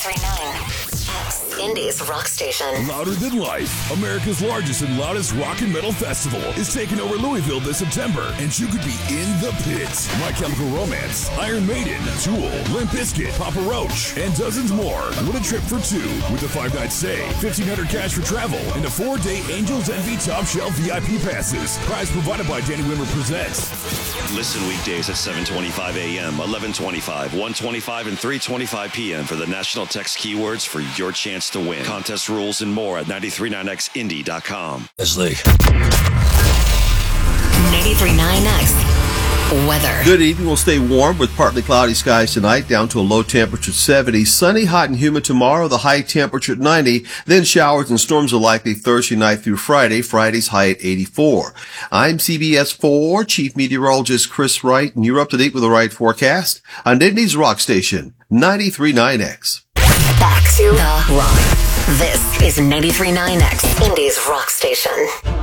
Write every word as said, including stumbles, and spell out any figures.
ninety-three point nine. Indy's rock station. Louder Than Life, America's largest and loudest rock and metal festival, is taking over Louisville this September, and you could be in the pits. My Chemical Romance, Iron Maiden, Tool, Limp Bizkit, Papa Roach, and dozens more. What a trip for two with a five-night stay, fifteen hundred dollars cash for travel, and a four-day Angels Envy Top Shelf V I P passes. Prize provided by Danny Wimmer Presents. Listen weekdays at seven twenty-five a.m., eleven twenty-five, one twenty-five, and three twenty-five p.m. for the national text keywords for your chance to win. Contest rules and more at ninety-three point nine x indy dot com. Leslie. ninety-three point nine X. Weather. Good evening. We'll stay warm with partly cloudy skies tonight, down to a low temperature of seventy. Sunny, hot, and humid tomorrow, the high temperature at ninety. Then showers and storms are likely Thursday night through Friday. Friday's high at eighty-four. I'm C B S four Chief Meteorologist Chris Wright, and you're up to date with the right forecast on Indy's Rock Station, ninety-three point nine X. Back to the rock. This is ninety-three point nine X, Indy's rock station.